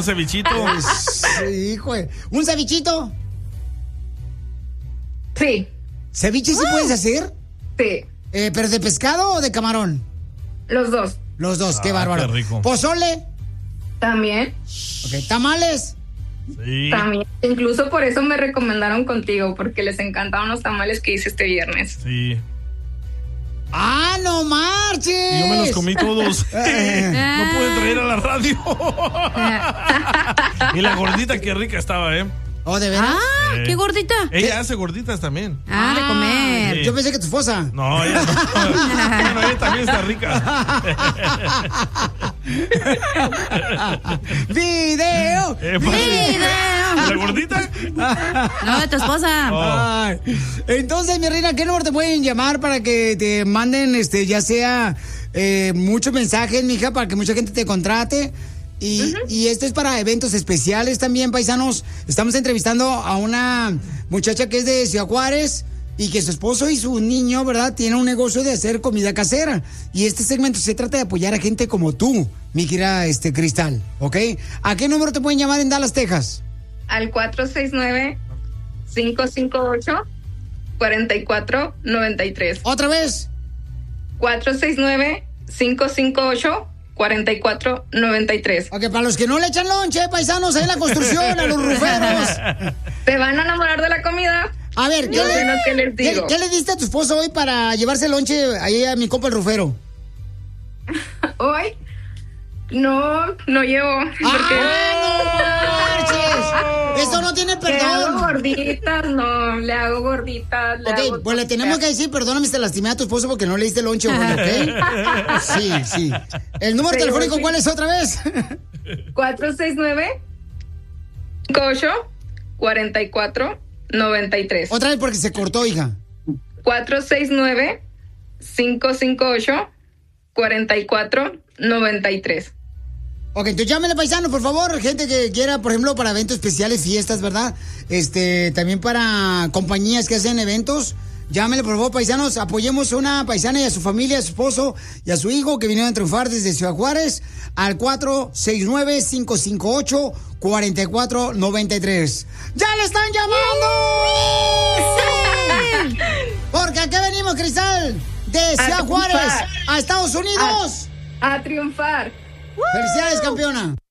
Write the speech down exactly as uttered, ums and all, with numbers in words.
cevichito. Sí, hijo. ¿Un cevichito? Sí. ¿Ceviche sí uh. puedes hacer? Sí. Eh, ¿Pero de pescado o de camarón? Los dos. Los dos, qué ah, bárbaro. Qué rico. ¿Pozole? También. Ok, ¿tamales? Sí. También. Incluso por eso me recomendaron contigo, porque les encantaban los tamales que hice este viernes. Sí. ¡Ah, no marches! Y yo me los comí todos. No pude traer a la radio. Y la gordita, qué rica estaba, ¿eh? ¿Oh, de veras? Ah, eh. qué gordita. Ella ¿Qué? hace gorditas también. Ah, de comer. Sí. Yo pensé que tu esposa. No, ella no. Bueno, ella también está rica. ¡Video! Eh, ¡Video! ¿La gordita? No, de tu esposa. Oh. Ay. Entonces, mi reina, ¿qué número te pueden llamar para que te manden, este, ya sea eh, muchos mensajes, mija, para que mucha gente te contrate? Y, uh-huh. y esto es para eventos especiales también, paisanos. Estamos entrevistando a una muchacha que es de Ciudad Juárez y que su esposo y su niño, ¿verdad?, tienen un negocio de hacer comida casera. Y este segmento se trata de apoyar a gente como tú, mi querida este, Cristal, ¿ok? ¿A qué número te pueden llamar en Dallas, Texas? Al cuatro seis nueve, cinco cinco ocho, cuatro cuatro nueve tres. ¿Otra vez? cuatro seis nueve, cinco cinco ocho, cuatro cuatro nueve tres. Ok, para los que no le echan lonche, paisanos, ahí en la construcción, a los ruferos. ¿Te van a enamorar de la comida? A ver, ¿qué, no le, sé lo que les digo. ¿qué, ¿qué le diste a tu esposo hoy para llevarse el lonche ahí a mi compa el rufero? ¿Hoy? No, no llevo. Porque... ¡Ah, no marches! Eso no tiene perdón. Le hago gorditas, no, le hago gorditas. Le ok, hago pues le tenemos que decir, perdóname si te lastimé a tu esposo porque no le diste lonche hoy, ¿ok? Sí, sí. ¿El número sí, telefónico sí. cuál es otra vez? cuatro seis nueve, cinco ocho, cuatro cuatro nueve tres. Otra vez porque se cortó, hija. cuatro seis nueve, cinco cinco ocho, cuatro cuatro nueve tres. Ok, entonces llámenle, paisano, por favor, gente que quiera, por ejemplo, para eventos especiales, fiestas, ¿verdad? Este, también para compañías que hacen eventos. Llámenle, por favor, paisanos, apoyemos a una paisana y a su familia, a su esposo y a su hijo que vinieron a triunfar desde Ciudad Juárez al cuatro seis nueve, cinco cinco ocho, cuatro cuatro nueve tres. ¡Ya le están llamando! ¡Sí! Porque aquí venimos, Cristal, de Ciudad Juárez a Estados Unidos. A, a triunfar. ¡Felicidades, campeona!